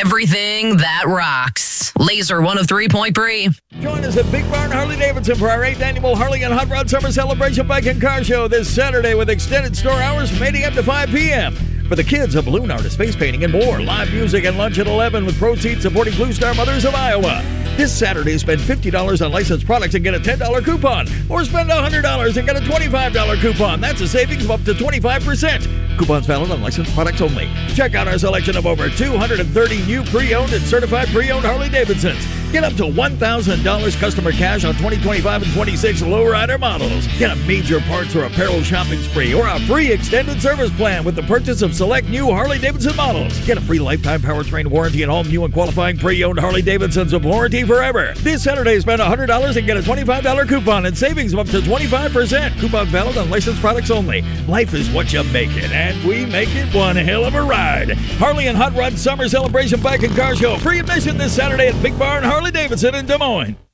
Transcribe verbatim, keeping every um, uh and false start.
everything that rocks. Laser one oh three point three. Join us at Big Barn Harley-Davidson for our eighth annual Harley and Hot Rod Summer Celebration Bike and Car Show this Saturday with extended store hours from eight a.m. to five p.m. For the kids, a balloon artist, face painting, and more. Live music and lunch at eleven with proceeds supporting Blue Star Mothers of Iowa. This Saturday, spend fifty dollars on licensed products and get a ten dollars coupon. Or spend one hundred dollars and get a twenty-five dollars coupon. That's a savings of up to twenty-five percent. Coupons valid on licensed products only. Check out our selection of over two hundred thirty new pre-owned and certified pre-owned Harley-Davidsons. Get up to one thousand dollars customer cash on twenty twenty-five and twenty-six lowrider models. Get a major parts or apparel shopping spree or a free extended service plan with the purchase of select new Harley-Davidson models. Get a free lifetime powertrain warranty on all new and qualifying pre-owned Harley-Davidsons with warranty forever. This Saturday, spend one hundred dollars and get a twenty-five dollars coupon and savings of up to twenty-five percent. Coupons valid on licensed products only. Life is what you make it, and we make it one hell of a ride. Harley and Hot Rod Summer Celebration Bike and Car Show. Free admission this Saturday at Big Barn Harley-Davidson in Des Moines.